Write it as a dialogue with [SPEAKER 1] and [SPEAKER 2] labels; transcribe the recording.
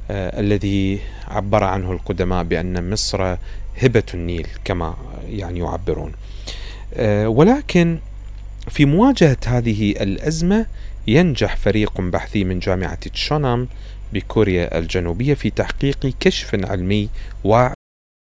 [SPEAKER 1] الذي عبر عنه القدماء بأن مصر هبة النيل كما يعني يعبرون. ولكن في مواجهة هذه الأزمة ينجح فريق بحثي من جامعة تشونام بكوريا الجنوبية في تحقيق كشف علمي